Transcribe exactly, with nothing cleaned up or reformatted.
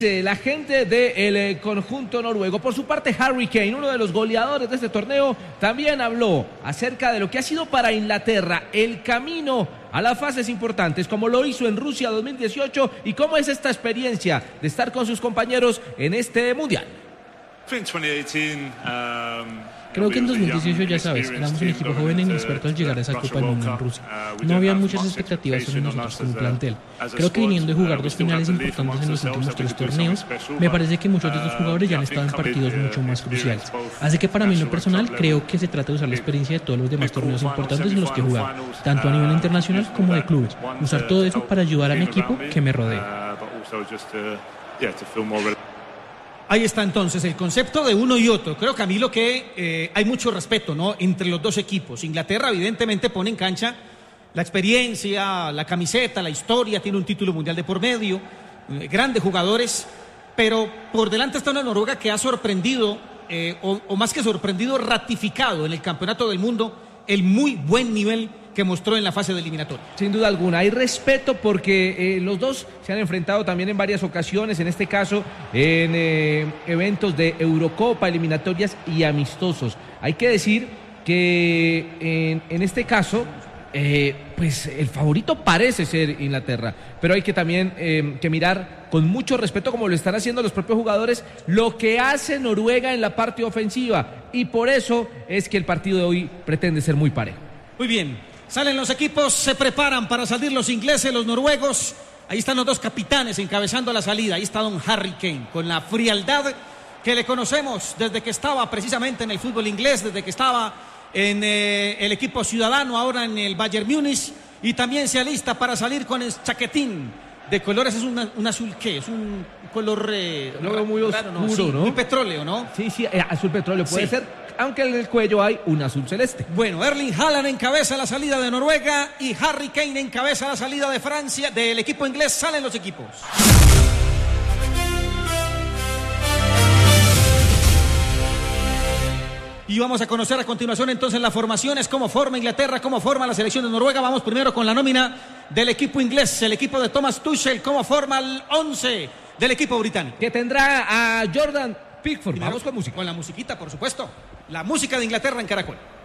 La gente del conjunto noruego. Por su parte, Harry Kane, uno de los goleadores de este torneo, también habló acerca de lo que ha sido para Inglaterra el camino a las fases importantes, como lo hizo en Rusia dos mil dieciocho, y cómo es esta experiencia de estar con sus compañeros en este mundial. Creo que en dos mil dieciocho, ya sabes, éramos un equipo joven e inexperto al llegar a esa Copa del Mundo en Rusia. No había muchas expectativas sobre nosotros como plantel. Creo que viniendo de jugar dos finales importantes en los últimos tres torneos, me parece que muchos de estos jugadores ya han estado en partidos mucho más cruciales. Así que para mí en lo personal, creo que se trata de usar la experiencia de todos los demás torneos importantes en los que he jugado, tanto a nivel internacional como de clubes. Usar todo eso para ayudar a mi equipo que me rodea. Ahí está entonces el concepto de uno y otro. Creo, Camilo, que eh, hay mucho respeto, ¿no?, entre los dos equipos. Inglaterra evidentemente pone en cancha la experiencia, la camiseta, la historia, tiene un título mundial de por medio, eh, grandes jugadores, pero por delante está una Noruega que ha sorprendido, eh, o, o más que sorprendido, ratificado en el Campeonato del Mundo el muy buen nivel que mostró en la fase de eliminatoria. Sin duda alguna, hay respeto porque eh, los dos se han enfrentado también en varias ocasiones, en este caso en eh, eventos de Eurocopa, eliminatorias y amistosos. Hay que decir que en, en este caso, eh, pues el favorito parece ser Inglaterra, pero hay que también eh, que mirar con mucho respeto, como lo están haciendo los propios jugadores, lo que hace Noruega en la parte ofensiva, y por eso es que el partido de hoy pretende ser muy parejo. Muy bien. Salen los equipos, se preparan para salir los ingleses, los noruegos. Ahí están los dos capitanes encabezando la salida. Ahí está don Harry Kane, con la frialdad que le conocemos desde que estaba precisamente en el fútbol inglés, desde que estaba en eh, el equipo ciudadano, ahora en el Bayern Múnich. Y también se alista para salir con el chaquetín de colores. Es una, un azul, ¿qué? Es un color eh, Lo veo muy oscuro, ¿no? Sí, ¿no? Muy petróleo, ¿no? Sí, sí, eh, azul petróleo puede Sí. ser, aunque en el cuello hay un azul celeste. Bueno, Erling Haaland encabeza la salida de Noruega y Harry Kane encabeza la salida de Francia. Del equipo inglés salen los equipos. Y vamos a conocer a continuación entonces las formaciones, cómo forma Inglaterra, cómo forma la selección de Noruega. Vamos primero con la nómina del equipo inglés, el equipo de Thomas Tuchel, cómo forma el once del equipo británico. Que tendrá a Jordan Pickford. Primero, Vamos con música. Con la musiquita, por supuesto. La música de Inglaterra en Caracol.